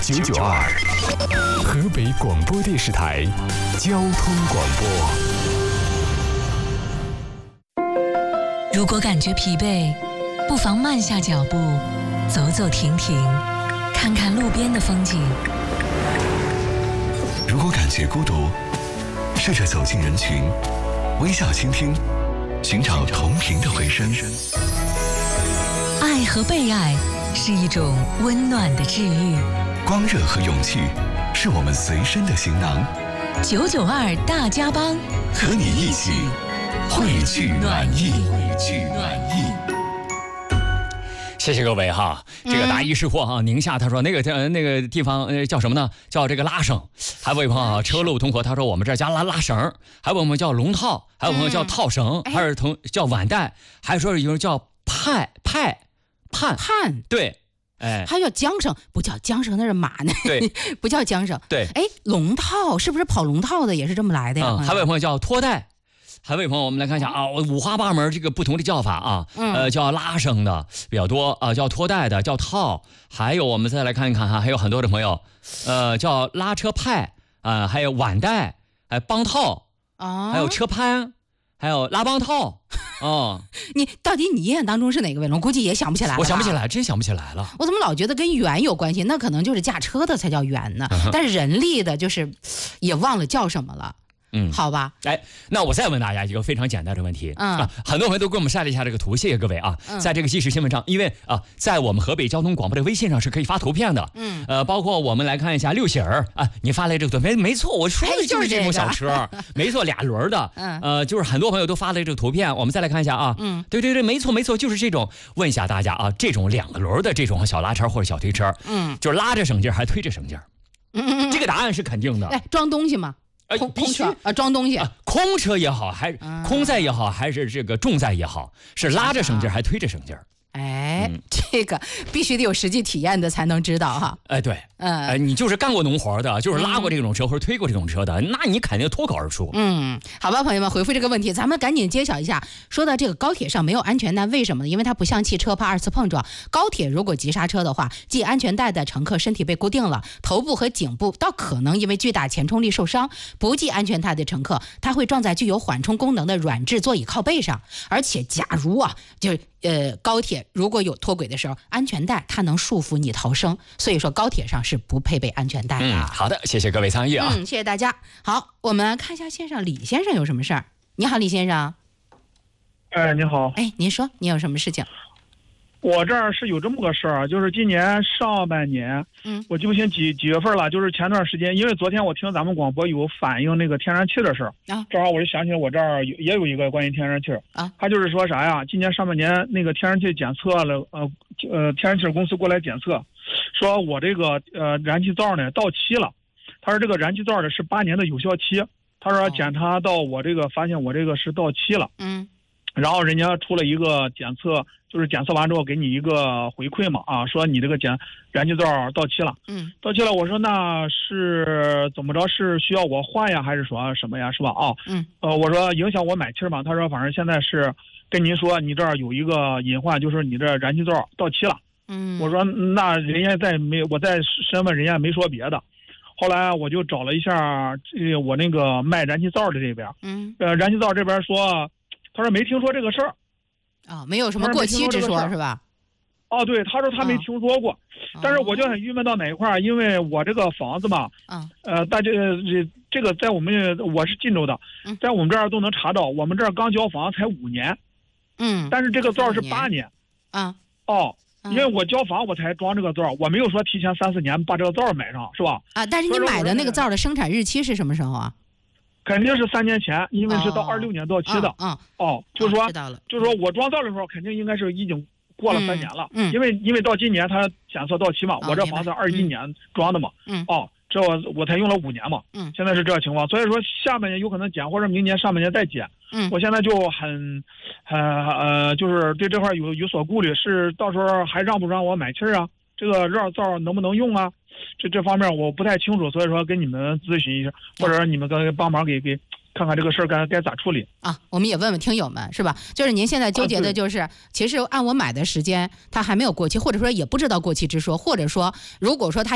992，河北广播电视台交通广播。 如果感觉疲惫，不妨慢下脚步，走走停停，看看路边的风景。 如果感觉孤独，试着走进人群，微笑倾听，寻找同频的回声。 爱和被爱是一种温暖的治愈， 光热和勇气是我们随身的行囊。 992大家帮， 和你一起汇聚暖意，汇聚暖意。 谢谢各位哈，这个答疑释惑哈，宁夏他说那个地方叫什么呢？叫这个拉绳。还有一位朋友车路同活，他说我们这叫拉绳。还有我们叫龙套，还有朋友叫套绳，还有叫碗带，还说有人叫盼，对。哎， 还叫缰绳，不叫缰绳，那是马呢。 对， 不叫缰绳。 对， 哎，龙套是不是跑龙套的也是这么来的呀？ 还有朋友叫拖带，还有朋友我们来看一下啊，五花八门这个不同的叫法啊，叫拉绳的比较多啊，叫拖带的，叫套，还有我们再来看一看哈，还有很多的朋友，叫拉车派啊，还有碗带，还帮套啊，还有车拍，还有拉帮套。哦， 你到底你印象当中是哪个尾龙？估计也想不起来了。 我想不起来，真想不起来了。 我怎么老觉得跟圆有关系？那可能就是驾车的才叫圆呢，但是人力的就是也忘了叫什么了。好吧。 哎，那我再问大家一个非常简单的问题。很多朋友都给我们晒了一下这个图，谢谢各位啊。在这个即时新闻上，因为啊，在我们河北交通广播的微信上是可以发图片的。包括我们来看一下六喜儿啊，你发来这个图片，没错，我说的就是这种小车，没错，俩轮的。就是很多朋友都发了这个图片，我们再来看一下啊。对，没错，就是这种。问一下大家啊，这种两个轮的这种小拉车或者小推车，就是拉着省劲还推着省劲。这个答案是肯定的。 哎，装东西吗？空车啊，装东西， 空车也好，还空载也好，还是这个重载也好，是拉着省劲还推着省劲。 哎，这个必须得有实际体验的才能知道哈。 哎，对，你就是干过农活的，就是拉过这种车或者推过这种车的，那你肯定脱口而出。 好吧，朋友们，回复这个问题，咱们赶紧揭晓一下。说到这个高铁上没有安全带，为什么呢？因为它不像汽车怕二次碰撞，高铁如果急刹车的话，系安全带的乘客身体被固定了，头部和颈部倒可能因为巨大前冲力受伤；不系安全带的乘客，他会撞在具有缓冲功能的软质座椅靠背上。而且，假如啊，高铁如果有脱轨的时候，安全带它能束缚你逃生，所以说高铁上是不配备安全带的。 好的，谢谢各位参与啊。 谢谢大家。好，我们看一下线上李先生有什么事儿。你好，李先生。 哎，你好。 哎，您说你有什么事情？ 我这儿是有这么个事儿，就是今年上半年，我记不清几月份了，就是前段时间，因为昨天我听咱们广播有反映那个天然气的事儿啊，正好我就想起来我这儿也有一个关于天然气啊，他就是说啥呀？今年上半年那个天然气检测了，天然气公司过来检测，说我这个燃气灶呢到期了，他说这个燃气灶呢是8年的有效期，他说检查到我这个发现我这个是到期了，然后人家出了一个检测。就是检测完之后给你一个回馈嘛，说你这个燃气灶到期了，到期了。我说那是怎么着？是需要我换呀，还是说什么呀？是吧？我说影响我买气吗？他说反正现在是跟您说你这儿有一个隐患，就是你这燃气灶到期了。我说那人家我再审问人家没说别的。后来我就找了一下我那个卖燃气灶的这边，燃气灶这边说，他说没听说这个事儿。 没有什么过期之说是吧？ 对，他说他没听说过，但是我就很郁闷到哪一块儿，因为我这个房子嘛，大家这个在我是晋州的，在我们这儿都能查到，我们这儿刚交房才5年，但是这个灶是8年，因为我交房我才装这个灶，我没有说提前3、4年把这个灶买上，是吧？ 但是你买的那个灶的生产日期是什么时候啊？ 肯定是3年前，因为是到26年到期的。就是说我装灶的时候肯定应该是已经过了3年了，因为到今年它检测到期嘛，我这房子21年装的嘛，这我才用了5年嘛，现在是这个情况，所以说下半年有可能减，或者明年上半年再减。我现在就就是对这块有所顾虑，是到时候还让不让我买气啊？这个绕灶能不能用啊？这方面我不太清楚，所以说跟你们咨询一下，或者你们帮忙给看看这个事儿该咋处理啊？我们也问问听友们是吧？就是您现在纠结的就是，其实按我买的时间，它还没有过期，或者说也不知道过期之说，或者说如果说它